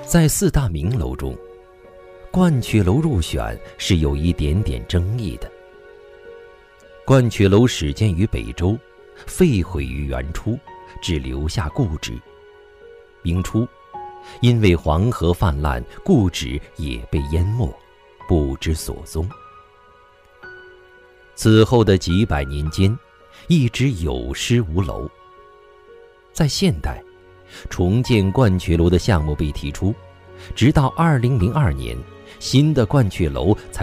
在四大名楼中，鹳雀楼入选是有一点点争议的。鹳雀楼始建于北周，废毁于元初，只留下故址。明初，因为黄河泛滥，故址也被淹没，不知所踪。此后的几百年间，一直有失无楼。在现代，重建鹳雀楼的项目被提出，直到2002年，新的鹳雀楼才